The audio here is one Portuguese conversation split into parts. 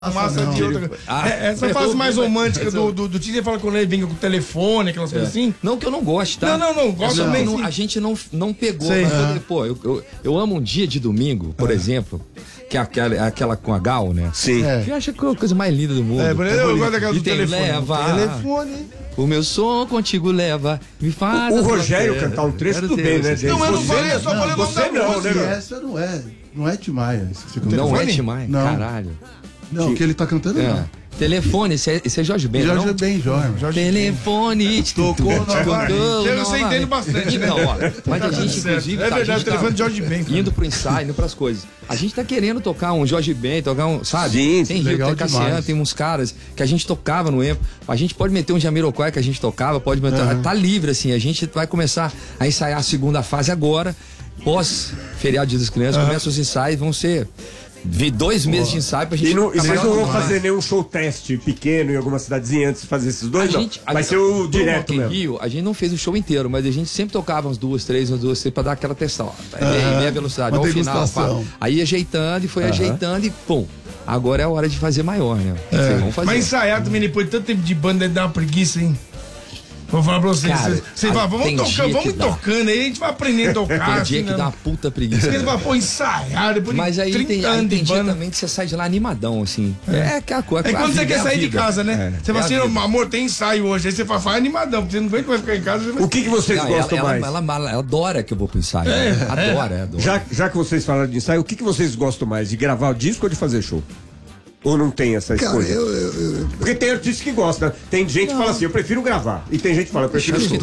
Massa de outra. Essa fase mais romântica do Tite, você fala quando ele vem com o telefone, aquelas coisas assim. Não que eu não goste, tá? Não, gosto também. A gente não pegou. Sei, mas eu amo um dia de domingo, por exemplo, que é aquela com a Gal, né? Sim. Eu acho que é a coisa mais linda do mundo. Eu gosto daquela do telefone. Telefone. O meu som contigo leva, me faz. O Rogério cantar um trecho, tudo bem, né? Não, eu não falei, eu só falei o nome da música. Essa não é Tim Maia. Não é Tim Maia? Não. Caralho. Não, o que ele tá cantando não. Telefone, esse é Jorge Ben, não? Jorge Ben, Jorge. Telefone, tocou novamente. Você entende bastante, né? Então, ó, mas a gente, inclusive, é verdade, o telefone de Jorge Ben. Indo pro ensaio, indo pras coisas. A gente tá querendo tocar um Jorge Ben, tocar um, sabe? Sim, tem Rio, tem Cassiano, demais. tem uns caras que a gente tocava no EMPO. A gente pode meter um Jamiroquai que a gente tocava, pode meter, tá livre, assim. A gente vai começar a ensaiar a segunda fase agora, pós feriado Dia das Crianças, começa os ensaios, vão ser 2 meses de ensaio pra gente. E vocês não vão fazer nenhum show teste pequeno em alguma cidadezinha antes de fazer esses dois? Vai ser o direto mesmo. Rio, a gente não fez o show inteiro, mas a gente sempre tocava umas 2, 3 pra dar aquela testada. Meia velocidade, ao final. Aí ajeitando e foi ajeitando e pum. Agora é a hora de fazer maior, né? Vamos fazer. Mas ensaiar também depois de tanto tempo de banda dá uma preguiça, hein? Vou falar pra vocês. Você fala, vamos tocando aí, a gente vai aprendendo a tocar. Tem dia que dá uma puta preguiça. Você fala, pô, ensaiar depois mas de 30 anos tem de dia banda. também que você sai de lá animadão, assim. É aquela coisa. É quando você quer sair de casa, né? Você fala assim, amor, tem ensaio hoje. Aí você fala, vai animadão, porque você não aguenta mais ficar em casa. O que vocês gostam mais? Ela adora que eu vou pro ensaio. Adora. Já que vocês falaram de ensaio, o que vocês gostam mais? De gravar o disco ou de fazer show? Ou não tem essa escolha? Porque tem artistas que gostam, né? Tem gente que fala assim, eu prefiro gravar. E tem gente que fala, eu prefiro show.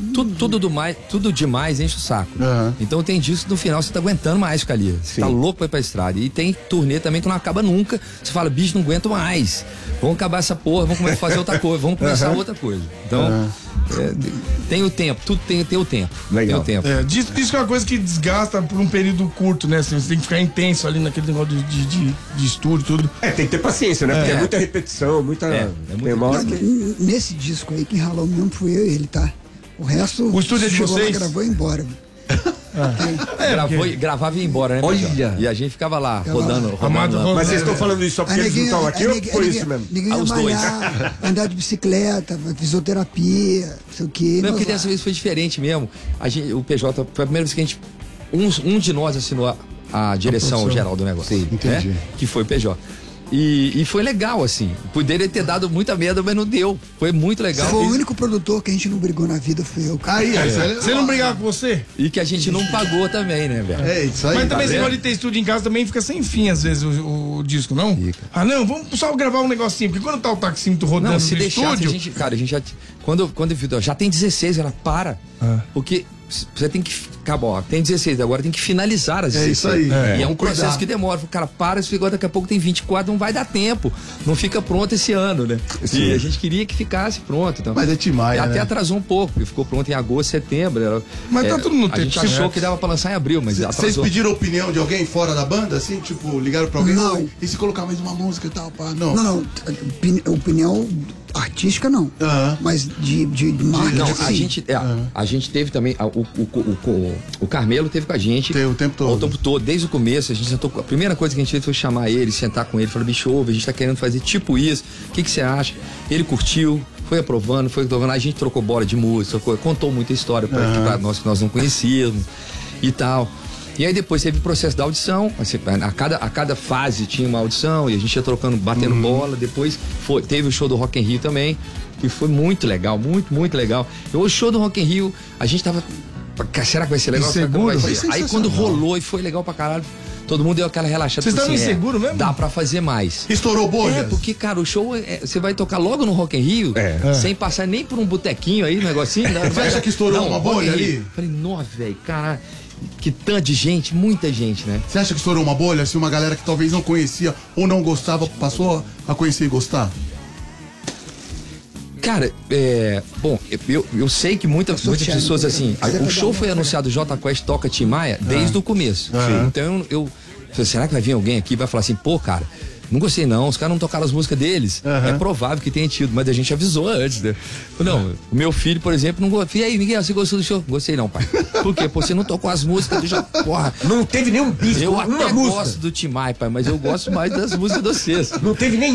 Tudo demais enche o saco. Então tem disco que no final você tá aguentando mais ficar ali. Você tá louco pra ir pra estrada. E tem turnê também que não acaba nunca. Você fala, bicho, não aguento mais. Vamos acabar essa porra, vamos começar a fazer outra coisa, vamos começar outra coisa. Então, tem o tempo, tudo tem o tempo. Legal. Tem o tempo. Disco é uma coisa que desgasta por um período curto, né? Assim, você tem que ficar intenso ali naquele negócio de estúdio, tudo. Tem que ter paciência, né? Porque é muita repetição, muita. Nesse disco aí, quem ralou mesmo fui eu e ele, tá? O resto. O estúdio é de vocês? Gravou e embora. Gravava e ia embora, né? Olha. E a gente ficava lá, rodando. Mas vocês estão falando isso só porque eles não estão aqui ou foi isso mesmo? Ninguém ia malhar, andar de bicicleta, fisioterapia, não sei o quê. Não, porque dessa vez foi diferente mesmo. O PJ, foi a primeira vez que a gente. Um de nós assinou a direção geral do negócio. Sim, entendi. Né? Que foi o PJ. E foi legal, assim. Poderia ter dado muita merda, mas não deu. Foi muito legal. Foi o único produtor que a gente não brigou na vida, foi eu. Você não brigava com você? E que a gente não pagou também, né, velho? É isso aí. Mas também você pode ter estúdio em casa, também fica sem fim, às vezes, o disco, não? Fica. Não, vamos só gravar um negocinho, porque quando tá o taxímetro rodando não, se no deixasse, estúdio... a gente já... Quando já tem 16, ela para. Porque você tem que... Acabou, tem 16, agora tem que finalizar as 16. É isso aí. E é um processo que demora. O cara para, você fica, daqui a pouco tem 24, não vai dar tempo. Não fica pronto esse ano, né? Sim. E a gente queria que ficasse pronto. Então. Mas é Tim Maia, até atrasou um pouco, porque ficou pronto em agosto, setembro. Mas tá tudo no tempo. A gente achou que dava pra lançar em abril, mas atrasou. Vocês pediram opinião de alguém fora da banda, assim? Tipo, ligaram pra alguém? Não. E se colocar mais uma música e tal? Pá? Não. Não. Opinião artística não. Mas de marketing. Não, a gente teve também. O Carmelo teve com a gente. Teve o tempo todo. O tempo todo, desde o começo. A gente sentou. A primeira coisa que a gente fez foi chamar ele, sentar com ele, falar, bicho, ouve, a gente tá querendo fazer tipo isso. O que você acha? Ele curtiu. Foi aprovando, a gente trocou bola de música, contou muita história pra nós que nós não conhecíamos e tal. E aí depois teve o processo da audição, assim, a cada fase tinha uma audição e a gente ia trocando, batendo bola. Depois teve o show do Rock in Rio também, que foi muito legal, muito legal. E o show do Rock in Rio, a gente tava, será que vai ser legal? Seguro? Aí quando rolou e foi legal pra caralho, todo mundo deu aquela relaxada. Vocês estavam inseguros mesmo? Dá pra fazer mais. Estourou bolhas? Porque, cara, o show, você vai tocar logo no Rock in Rio, sem passar nem por um botequinho aí, um negocinho. Você acha que estourou uma bolha ali? Falei, nossa, velho, caralho, que tanto de gente, muita gente, né? Você acha que estourou uma bolha? Se uma galera que talvez não conhecia ou não gostava, passou a conhecer e gostar? Cara, bom, eu sei que muitas pessoas, assim, o show foi anunciado, Jota Quest toca Tim Maia desde o começo. Então será que vai vir alguém aqui e vai falar assim, pô, cara, Não gostei não, os caras não tocaram as músicas deles. É provável que tenha tido, mas a gente avisou antes, né? Não, o meu filho, por exemplo, não gostou. E aí, Miguel, você gostou do show? Gostei não, pai. Por quê? Pô, você não tocou as músicas do show. Porra. Não teve nenhum bicho, Eu uma até música. gosto do Tim Maia, pai, mas eu gosto mais das músicas de vocês. Não teve nem